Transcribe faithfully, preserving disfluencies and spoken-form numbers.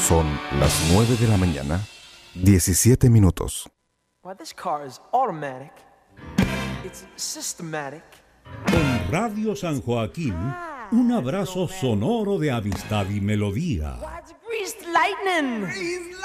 Son las nueve de la mañana, diecisiete minutos. Why, this car is automatic. It's systematic. Con Radio San Joaquín, un abrazo sonoro de amistad y melodía. Why, it's greased lightning.